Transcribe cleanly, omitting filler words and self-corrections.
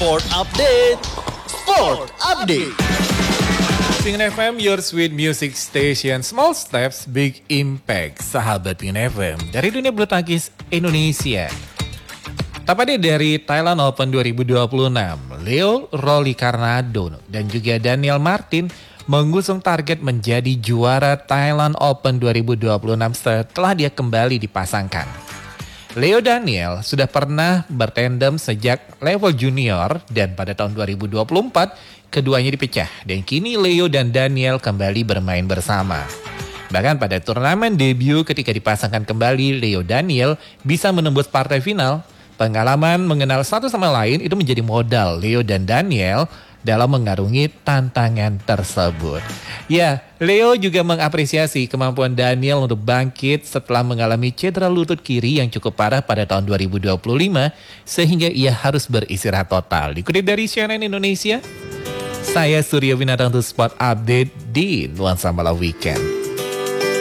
Sport Update. Sport Update. Pingin FM, your sweet music station. Small steps, big impact. Sahabat Pingin FM dari dunia bulu tangkis Indonesia. Tepatnya dari Thailand Open 2026, Leo Rolicarnado dan juga Daniel Martin mengusung target menjadi juara Thailand Open 2026 setelah dia kembali dipasangkan. Leo Daniel sudah pernah bertandem sejak level junior dan pada tahun 2024 keduanya dipecah dan kini Leo dan Daniel kembali bermain bersama. Bahkan pada turnamen debut ketika dipasangkan kembali Leo Daniel bisa menembus partai final. Pengalaman mengenal satu sama lain itu menjadi modal Leo dan Daniel dalam mengarungi tantangan tersebut. Ya, Leo juga mengapresiasi kemampuan Daniel untuk bangkit setelah mengalami cedera lutut kiri yang cukup parah pada tahun 2025 sehingga ia harus beristirahat total. Dikutip dari CNN Indonesia, saya Surya Winata untuk Sport Update di Nuansa Malam Weekend.